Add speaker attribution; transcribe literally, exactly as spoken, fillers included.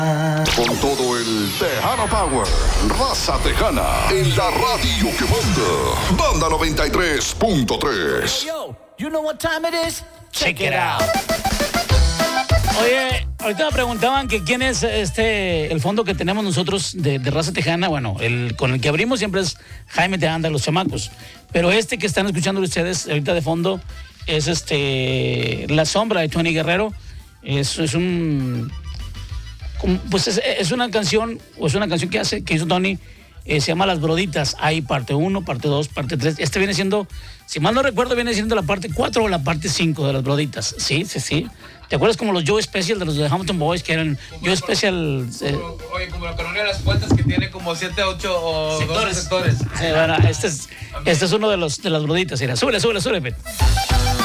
Speaker 1: Con todo el Tejano Power, raza tejana, en la radio que manda. Banda noventa y tres punto tres.
Speaker 2: Yo, you know what time it is? Check it out.
Speaker 3: Oye, ahorita me preguntaban que quién es este el fondo que tenemos nosotros de, de raza tejana. Bueno, el con el que abrimos siempre es Jaime Tejada, los chamacos. Pero este que están escuchando ustedes ahorita de fondo es este La Sombra de Tony Guerrero. Es, es un pues es, es una canción, o es una canción que hace, que hizo Tony, eh, se llama Las Broditas. Hay parte uno, parte dos, parte tres. Este viene siendo, si mal no recuerdo, viene siendo la parte cuatro o la parte cinco de Las Broditas. Sí, sí, sí. ¿Te acuerdas como los Joe Special de los de Hamilton Boys, que eran como Joe Special? Eh,
Speaker 4: como, oye, como la colonia de las Puertas, que tiene como siete, ocho o
Speaker 3: sectores.
Speaker 4: doce sectores.
Speaker 3: Sí, bueno, este es, este es uno de los de Las Broditas. Mira, súbele, súbele, súbele.